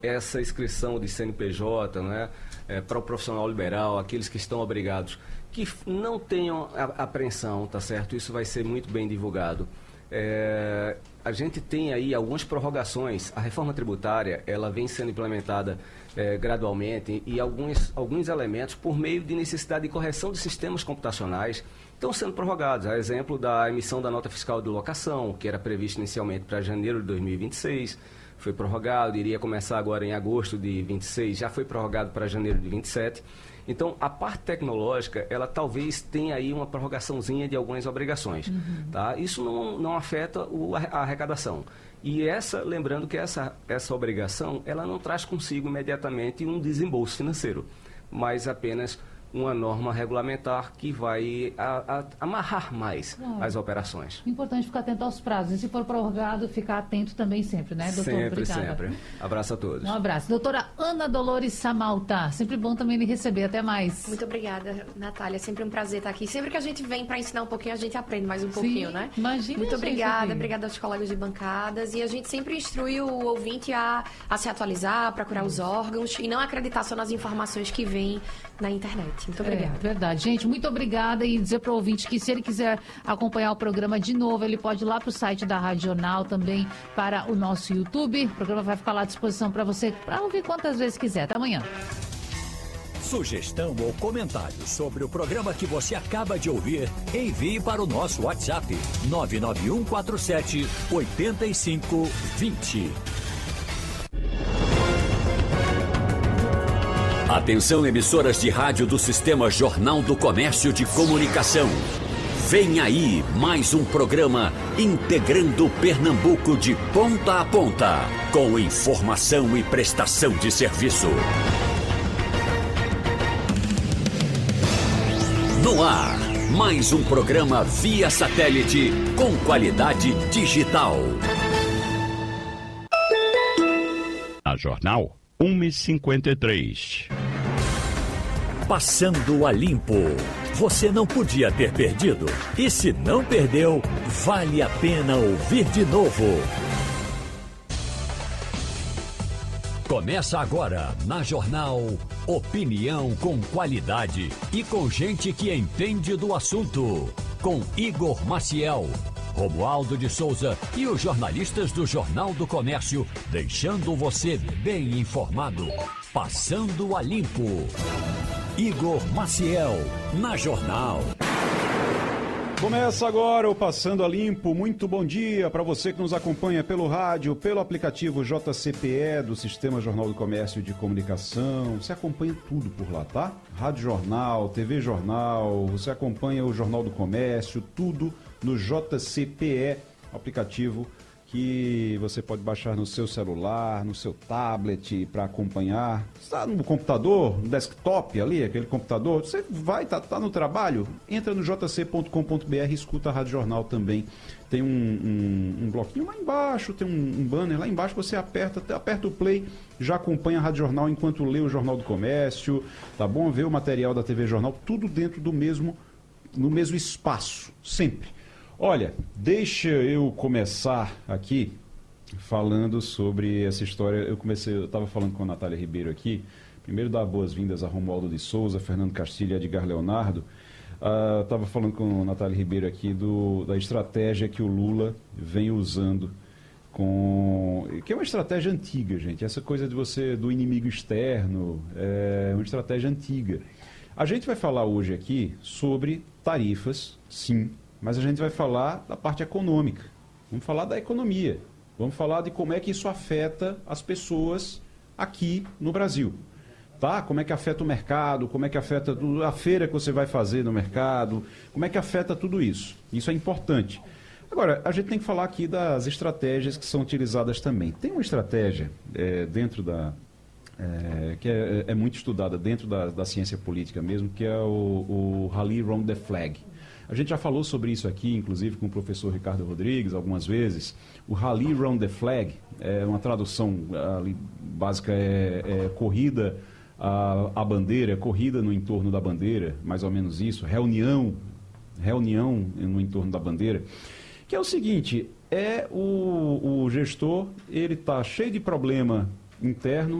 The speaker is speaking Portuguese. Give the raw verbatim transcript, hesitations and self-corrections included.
essa inscrição de C N P J, né, é, para o profissional liberal, aqueles que estão obrigados, que não tenham a, apreensão, tá certo? Isso vai ser muito bem divulgado. É, a gente tem aí algumas prorrogações. A reforma tributária, ela vem sendo implementada é, gradualmente e alguns, alguns elementos, por meio de necessidade de correção de sistemas computacionais, estão sendo prorrogados. A exemplo da emissão da nota fiscal de locação, que era prevista inicialmente para janeiro de dois mil e vinte e seis, foi prorrogado, iria começar agora em agosto de vinte e seis, já foi prorrogado para janeiro de vinte e sete. Então, a parte tecnológica, ela talvez tenha aí uma prorrogaçãozinha de algumas obrigações. Uhum. Tá? Isso não, não afeta o, a arrecadação. E essa, lembrando que essa, essa obrigação, ela não traz consigo imediatamente um desembolso financeiro, mas apenas uma norma regulamentar que vai a, a, amarrar mais claro. As operações. Importante ficar atento aos prazos. E se for prorrogado, ficar atento também sempre, né, doutor? Sempre, Obrigada. sempre. Abraço a todos. Um abraço. Doutora Ana Dolores Samalta, sempre bom também lhe receber. Até mais. Muito obrigada, Natália. Sempre um prazer estar aqui. Sempre que a gente vem para ensinar um pouquinho, a gente aprende mais um pouquinho, Sim, né? Imagina. Muito obrigada. Aqui. Obrigada aos colegas de bancadas. E a gente sempre instrui o ouvinte a, a se atualizar, a procurar os órgãos e não acreditar só nas informações que vêm na internet. Muito obrigada. É, verdade. Gente, muito obrigada e dizer para o ouvinte que se ele quiser acompanhar o programa de novo, ele pode ir lá para o site da Rádio Jornal, também para o nosso YouTube. O programa vai ficar lá à disposição para você, para ouvir quantas vezes quiser. Até amanhã. Sugestão ou comentário sobre o programa que você acaba de ouvir, envie para o nosso WhatsApp nove nove um quatro sete oito cinco dois zero. Atenção, emissoras de rádio do Sistema Jornal do Comércio de Comunicação. Vem aí mais um programa integrando Pernambuco de ponta a ponta, com informação e prestação de serviço. No ar, mais um programa via satélite com qualidade digital. A Jornal uma e cinquenta e três. Passando a limpo. Você não podia ter perdido. E se não perdeu, vale a pena ouvir de novo. Começa agora, na Jornal, opinião com qualidade e com gente que entende do assunto. Com Igor Maciel, Romualdo de Souza e os jornalistas do Jornal do Comércio, deixando você bem informado. Passando a limpo. Igor Maciel, na Jornal. Começa agora o Passando a Limpo. Muito bom dia para você que nos acompanha pelo rádio, pelo aplicativo J C P E do Sistema Jornal do Comércio de Comunicação. Você acompanha tudo por lá, tá? Rádio Jornal, T V Jornal, você acompanha o Jornal do Comércio, tudo no J C P E, aplicativo que você pode baixar no seu celular, no seu tablet para acompanhar. Está no computador, no desktop ali, aquele computador, você vai, tá, tá no trabalho, entra no j c ponto com ponto b r e escuta a Rádio Jornal também. Tem um, um, um bloquinho lá embaixo, tem um, um banner lá embaixo, você aperta, aperta o play, já acompanha a Rádio Jornal enquanto lê o Jornal do Comércio, tá bom? Vê o material da T V Jornal, tudo dentro do mesmo, no mesmo espaço, sempre. Olha, deixa eu começar aqui falando sobre essa história. Eu comecei, eu estava falando com a Natália Ribeiro aqui. Primeiro, dar boas-vindas a Romualdo de Souza, Fernando Castilho e Edgar Leonardo. Estava uh, falando com a Natália Ribeiro aqui do, da estratégia que o Lula vem usando, com, que é uma estratégia antiga, gente. Essa coisa de você, do inimigo externo, é uma estratégia antiga. A gente vai falar hoje aqui sobre tarifas, sim, mas a gente vai falar da parte econômica. Vamos falar da economia. Vamos falar de como é que isso afeta as pessoas aqui no Brasil. Tá? Como é que afeta o mercado, como é que afeta a feira que você vai fazer no mercado, como é que afeta tudo isso. Isso é importante. Agora, a gente tem que falar aqui das estratégias que são utilizadas também. Tem uma estratégia é, dentro da... É, que é, é muito estudada dentro da, da ciência política mesmo, que é o, o Rally Round the Flag. A gente já falou sobre isso aqui, inclusive com o professor Ricardo Rodrigues, algumas vezes. O Rally Round the Flag é uma tradução ali, básica, é, é corrida à, à bandeira, corrida no entorno da bandeira, mais ou menos isso, reunião, reunião no entorno da bandeira, que é o seguinte, é o, o gestor, ele está cheio de problema interno